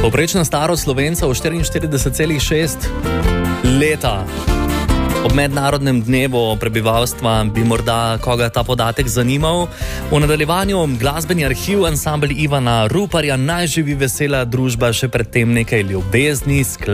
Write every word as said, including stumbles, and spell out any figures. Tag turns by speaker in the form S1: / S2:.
S1: Povprečna starost Slovencev štiriinštirideset celih šest leta. Ob mednarodnem dnevu prebivalstva bi morda koga ta podatek zanimal. V nadaljevanju glasbeni arhiv ansambel Ivana Ruparja, Naj živi vesela družba, še predtem nekaj ljubezni,